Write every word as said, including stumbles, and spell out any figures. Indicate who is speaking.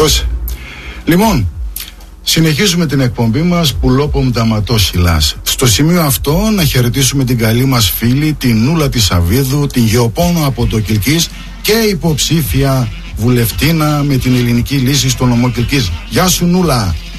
Speaker 1: Δώσε. Λοιπόν, συνεχίζουμε την εκπομπή μας Πουλόπομ Ταματόσχυλας. Στο σημείο αυτό να χαιρετήσουμε την καλή μας φίλη, την Νούλα της Σαββίδου, την Γεωπόνο από το Κιλκής και υποψήφια βουλευτήνα με την ελληνική λύση στο νομό Κιλκής. Γεια σου Νούλα.